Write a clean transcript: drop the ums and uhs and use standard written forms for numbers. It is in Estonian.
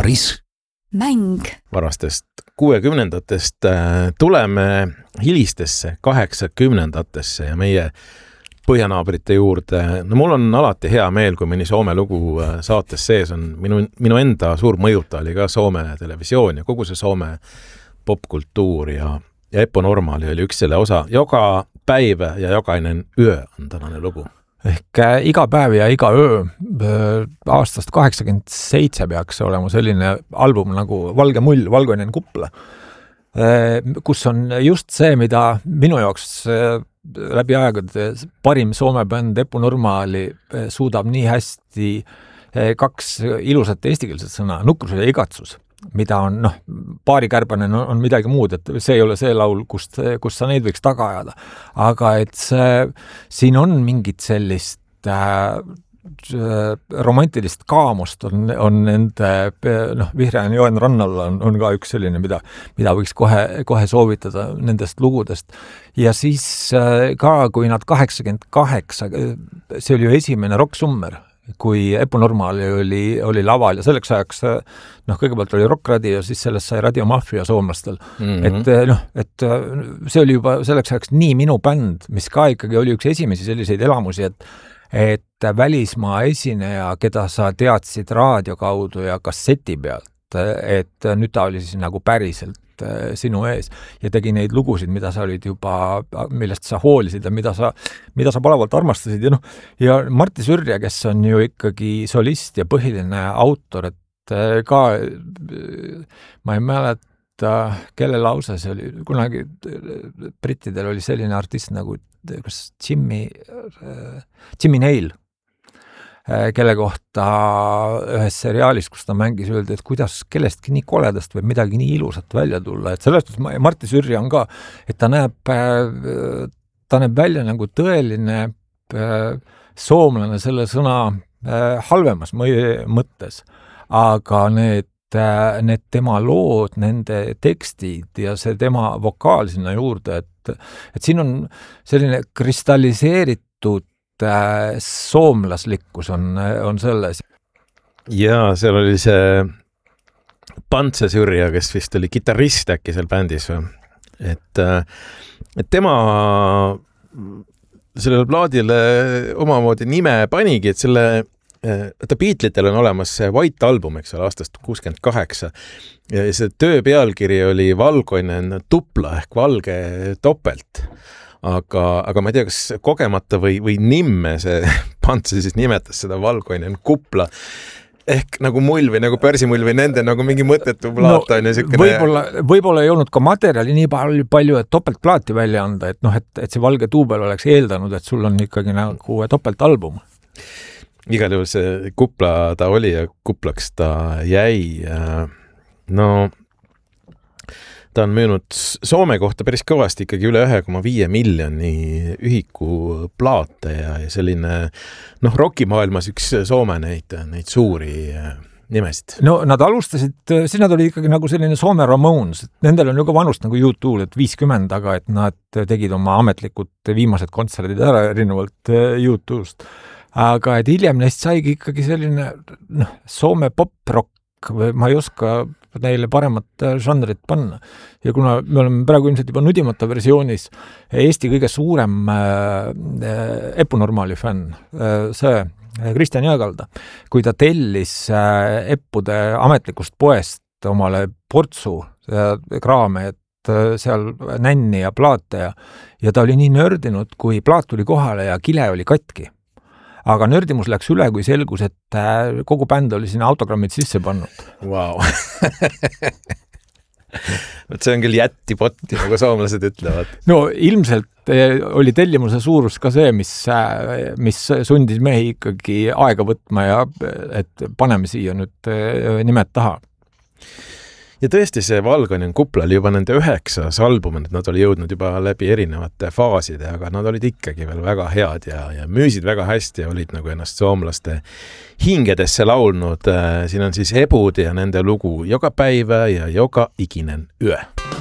kitarrism. Mäng. Varastest 60-ndatest tuleme hilistesse 80-ndatesse ja meie põhjanaabrite juurde. No mul on alati hea meel, kui mõni Soome lugu saates sees on. Minu enda suur mõjuta oli ka Soome televisioon ja kogu see Soome popkultuur ja Eppo Normaali oli üks selle osa. Joka päiv ja jokainen yö on tänane lugu. Ehk iga päev ja iga öö aastast 87 peaks olema selline album nagu Valge mull, Valkoinen kupla, kus on just see, mida minu jaoks läbi aegade parim Soome bänd Eppo Normaali suudab nii hästi kaks ilusat eestikeelset sõna, nukrus ja igatsus, mida on, paarikärbane on midagi muud, et see ei ole see laul, kust sa neid võiks taga ajada. Aga et siin on mingit sellist romantilist kaamust on nende, Vihreän joen rannal on ka üks selline, mida võiks kohe soovitada nendest lugudest. Ja siis ka, kui nad 88, see oli ju esimene Rock-Summer, kui Eppo Normaali oli laval ja selleks ajaks, kõigepealt oli Rock Radio, siis sellest sai Radio Mafia soomlastel. Et see oli juba selleks ajaks nii minu bänd, mis ka ikkagi oli üks esimesi selliseid elamusi, et välismaa esineja, keda sa teadsid raadio kaudu ja kasseti pealt, et nüüd ta oli siis nagu päriselt sinu ees ja tegi neid lugusid, mida sa olid juba, millest sa hoolisid ja mida sa palavalt armastasid. Ja Martti Sürja, kes on ju ikkagi solist ja põhiline autor, et ka ma ei mäleta, kelle lause see oli, kunagi brittidel oli selline artist nagu kas Jimmy Nail, kelle kohta ühes seriaalis, kus ta mängis, öeldi, et kuidas kellestki nii koledast või midagi nii ilusat välja tulla. Et sellest Martti Sürja on ka, et ta näeb välja nagu tõeline soomlane selle sõna halvemas mõttes, aga need tema lood, nende tekstid ja see tema vokaal sinna juurde, et siin on selline kristalliseeritud soomlaslikkus on selles. Ja seal oli see Pantse Sürja, kes vist oli kitarrist äkki seal bändis. Et tema sellele plaadile omamoodi nime panigi, et Beatlitel on olemas see White album, eks ole, aastast 68. Ja see töö pealkiri oli Valkoinen tupla ehk valge topelt. Aga ma ei tea, kas kogemata või nimme see Pantse siis nimetas seda Valkoinen kupla ehk nagu mull või nagu pärsimull või nende nagu mingi mõttetu plaat on ja sükene... Võib-olla ei olnud ka materjali nii palju, et topeltplaati välja anda, et see valge tuubel oleks eeldanud, et sul on ikkagi nagu topeltalbum. Igal juhul see kupla ta oli ja kuplaks ta jäi. Ta on müünud Soome kohta päris kõvasti ikkagi üle 1,5 miljoni ühiku plaate ja selline, rockimaailmas üks Soome neid suuri nimesid. No nad alustasid, siis nad oli ikkagi nagu selline Soome Ramones, nendel on ju ka vanust nagu U2, et 50, aga et nad tegid oma ametlikud viimased kontserdid ära erinevalt U2-st. Aga et hiljem neist saigi ikkagi selline Soome pop-rock või ma ei oska neile paremat žanrit panna. Ja kuna me oleme praegu ilmselt juba nudimata versioonis Eesti kõige suurem Eppo Normaali fänn, see Kristjan Jõekalda, kui ta tellis Eppude ametlikust poest omale portsu kraame, et seal nänni ja plaate ja ta oli nii nördinud, kui plaat tuli kohale ja kile oli katki. Aga nördimus läks üle, kui selgus, et kogu bänd oli sinna autogrammid sisse pannud. Wow. See on küll jättipotti, nagu soomlased ütlevad. No ilmselt oli tellimuse suurus ka see, mis sundis mehi ikkagi aega võtma ja et paneme siia nüüd nimed taha. Ja tõesti see Valkoinen kupla oli juba nende 9. album, et nad oli jõudnud juba läbi erinevate faaside, aga nad olid ikkagi veel väga head ja müüsid väga hästi ja olid nagu ennast soomlaste hingedesse laulnud. Siin on siis Ebud ja nende lugu Joka päiv ja Joka ikinen yö.